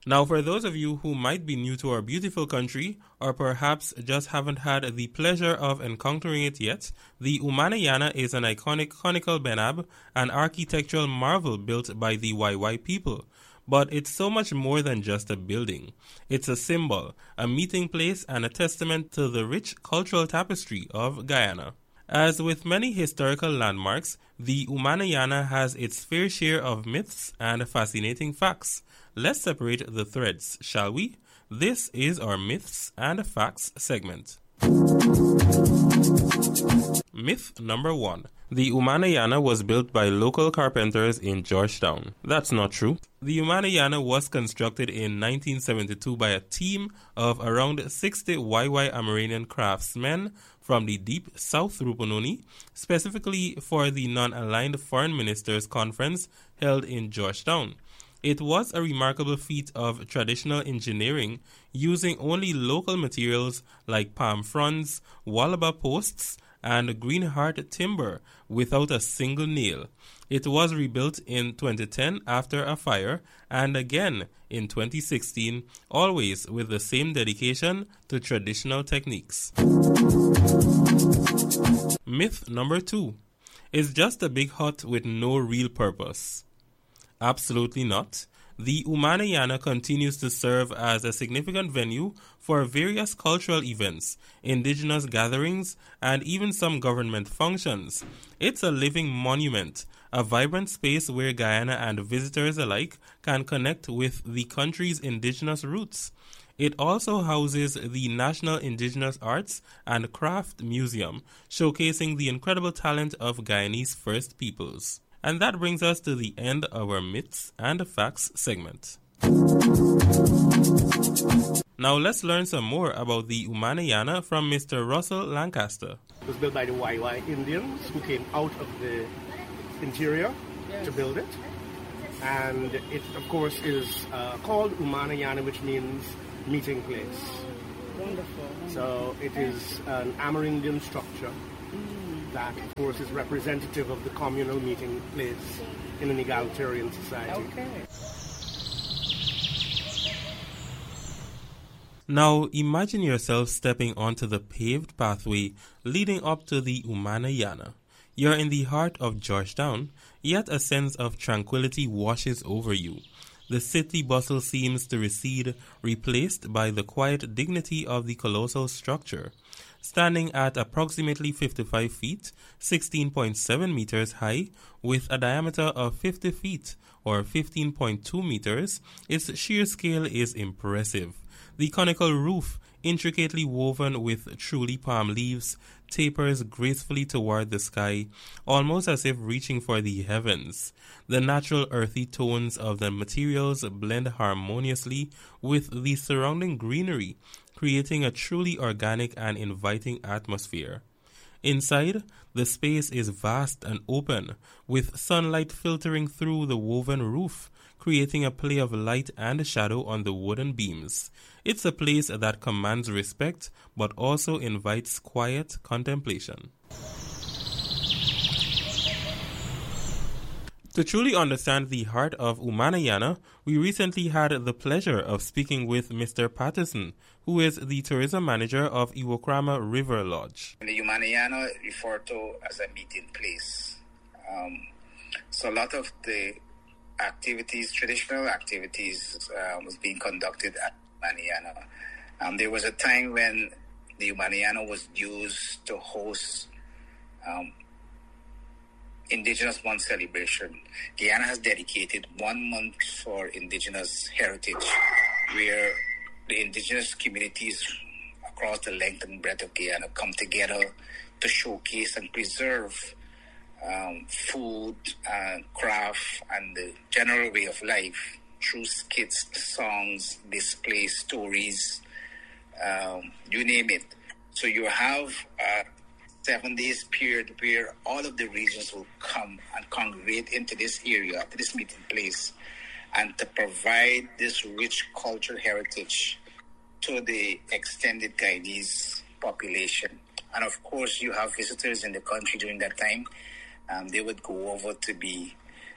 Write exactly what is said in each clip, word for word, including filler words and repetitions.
Now, for those of you who might be new to our beautiful country, or perhaps just haven't had the pleasure of encountering it yet, the Umanayana is an iconic conical benab, an architectural marvel built by the Wai Wai people. But it's so much more than just a building. It's a symbol, a meeting place, and a testament to the rich cultural tapestry of Guyana. As with many historical landmarks, the Umanayana has its fair share of myths and fascinating facts. Let's separate the threads, shall we? This is our Myths and Facts segment. Myth number one. The Umanayana was built by local carpenters in Georgetown. That's not true. The Umanayana was constructed in nineteen seventy-two by a team of around sixty Wai Wai Ameranian craftsmen from the deep South Rupununi, specifically for the Non-Aligned Foreign Ministers Conference held in Georgetown. It was a remarkable feat of traditional engineering using only local materials like palm fronds, Wallaba posts, and greenheart timber without a single nail. It was rebuilt in twenty ten after a fire and again in twenty sixteen, always with the same dedication to traditional techniques. Myth number two. It's just a big hut with no real purpose. Absolutely not. The Umanayana continues to serve as a significant venue for various cultural events, indigenous gatherings, and even some government functions. It's a living monument, a vibrant space where Guyana and visitors alike can connect with the country's indigenous roots. It also houses the National Indigenous Arts and Craft Museum, showcasing the incredible talent of Guyanese First Peoples. And that brings us to the end of our Myths and Facts segment. Now let's learn some more about the Umanayana from Mister Russell Lancaster. It was built by the Wai Wai Indians who came out of the interior yes. to build it. And it, of course, is uh, called Umanayana, which means meeting place. Wonderful. So it is an Amerindian structure. That, of course, is representative of the communal meeting place in an egalitarian society. Okay. Now, imagine yourself stepping onto the paved pathway leading up to the Umanayana. You're in the heart of Georgetown, yet a sense of tranquility washes over you. The city bustle seems to recede, replaced by the quiet dignity of the colossal structure. Standing at approximately fifty-five feet, sixteen point seven meters high, with a diameter of fifty feet, or fifteen point two meters, its sheer scale is impressive. The conical roof, intricately woven with truly palm leaves, tapers gracefully toward the sky, almost as if reaching for the heavens. The natural earthy tones of the materials blend harmoniously with the surrounding greenery, creating a truly organic and inviting atmosphere. Inside, the space is vast and open, with sunlight filtering through the woven roof, creating a play of light and shadow on the wooden beams. It's a place that commands respect, but also invites quiet contemplation. To truly understand the heart of Umanayana, we recently had the pleasure of speaking with Mister Patterson, who is the tourism manager of Iwokrama River Lodge. The Umanayana referred to as a meeting place. Um, so a lot of the activities, traditional activities, uh, was being conducted at Umanayana. Um, there was a time when the Umanayana was used to host um, Indigenous Month celebration. Guyana has dedicated one month for Indigenous heritage, where the indigenous communities across the length and breadth of Guyana come together to showcase and preserve um, food, and craft, and the general way of life through skits, songs, displays, stories, um, you name it. So you have a seven days period where all of the regions will come and congregate into this area, to this meeting place, and to provide this rich cultural heritage to the extended Guyanese population. And of course, you have visitors in the country during that time. Um, they would go over to be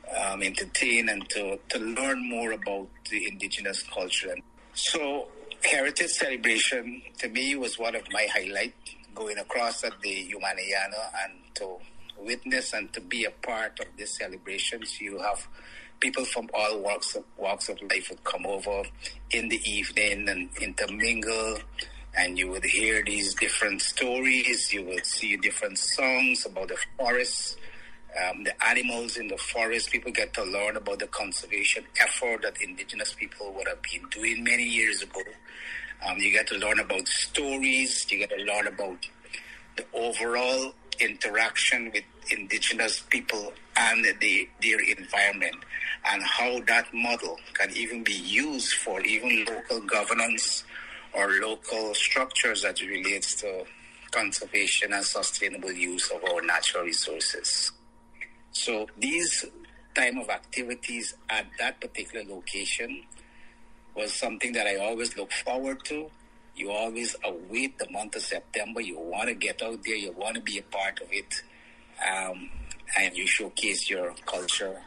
um, entertain and to, to learn more about the indigenous culture. So Heritage Celebration, to me, was one of my highlights, going across at the Umanayana and to witness and to be a part of this celebration. So you have people from all walks of, walks of life would come over in the evening and intermingle, and you would hear these different stories. You would see different songs about the forests, um, the animals in the forest. People get to learn about the conservation effort that indigenous people would have been doing many years ago. Um, you get to learn about stories. You get to learn about the overall interaction with indigenous people and the, their environment, and how that model can even be used for even local governance or local structures that relates to conservation and sustainable use of our natural resources. So these time of activities at that particular location was something that I always look forward to. You always await the month of September. You want to get out there. You want to be a part of it. Um, and you showcase your culture.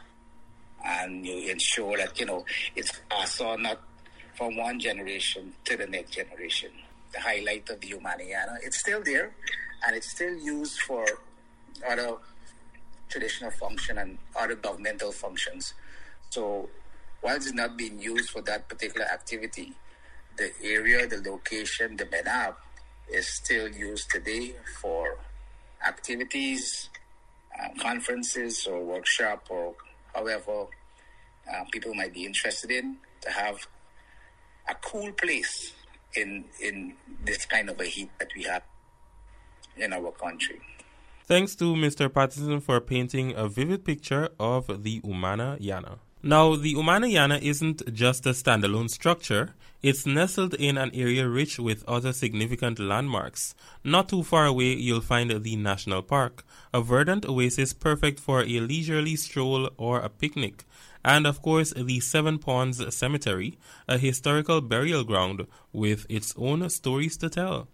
And you ensure that, you know, it's passed on not from one generation to the next generation. The highlight of the Umanayana, it's still there. And it's still used for other traditional function and other governmental functions. So while it's not being used for that particular activity, the area, the location, the Menab is still used today for activities, uh, conferences or workshop or however uh, people might be interested in, to have a cool place in in this kind of a heat that we have in our country. Thanks to Mister Patterson for painting a vivid picture of the Umanayana. Now, the Umanayana isn't just a standalone structure. It's nestled in an area rich with other significant landmarks. Not too far away, you'll find the National Park, a verdant oasis perfect for a leisurely stroll or a picnic. And of course, the Seven Ponds Cemetery, a historical burial ground with its own stories to tell.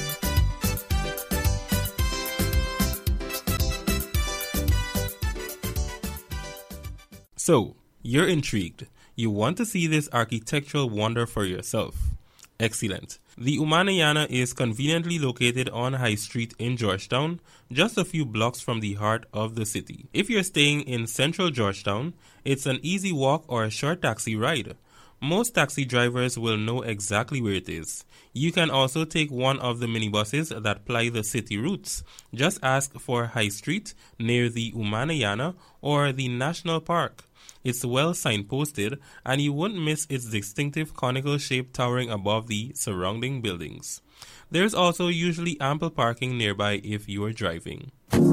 So, you're intrigued. You want to see this architectural wonder for yourself. Excellent. The Umanayana is conveniently located on High Street in Georgetown, just a few blocks from the heart of the city. If you're staying in central Georgetown, it's an easy walk or a short taxi ride. Most taxi drivers will know exactly where it is. You can also take one of the minibuses that ply the city routes. Just ask for High Street near the Umanayana or the National Park. It's well signposted, and you won't miss its distinctive conical shape towering above the surrounding buildings. There's also usually ample parking nearby if you are driving.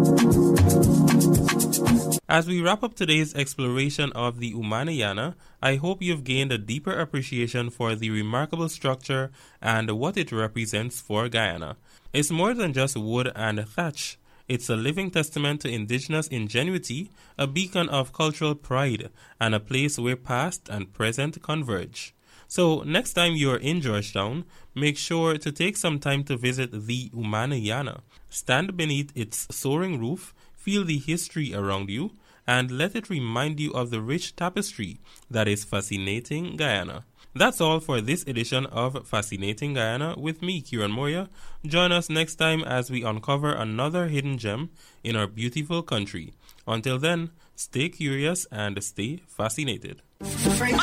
As we wrap up today's exploration of the Umanayana, I hope you've gained a deeper appreciation for the remarkable structure and what it represents for Guyana. It's more than just wood and thatch. It's a living testament to indigenous ingenuity, a beacon of cultural pride, and a place where past and present converge. So, next time you're in Georgetown, make sure to take some time to visit the Umanayana. Stand beneath its soaring roof, feel the history around you, and let it remind you of the rich tapestry that is Fascinating Guyana. That's all for this edition of Fascinating Guyana with me, Kieran Moya. Join us next time as we uncover another hidden gem in our beautiful country. Until then, stay curious and stay fascinated.